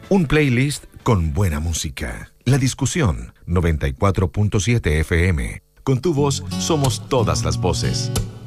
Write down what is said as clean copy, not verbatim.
Un playlist con buena música. La Discusión, 94.7 FM. Con tu voz somos todas las voces.